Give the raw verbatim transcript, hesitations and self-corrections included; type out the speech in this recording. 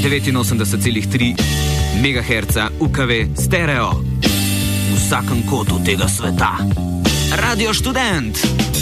devetinosemdeset celih tri megaherca U K V stereo. V vsakem kotu tega sveta. Radio Študent.